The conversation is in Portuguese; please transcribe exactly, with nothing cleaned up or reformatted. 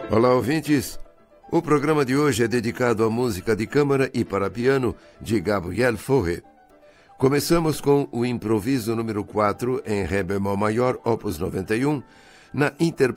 Olá, ouvintes! O programa de hoje é dedicado à música de câmara e para piano de Gabriel Fauré. Começamos com o improviso número quatro em Ré bemol maior, opus noventa e um, na interpretação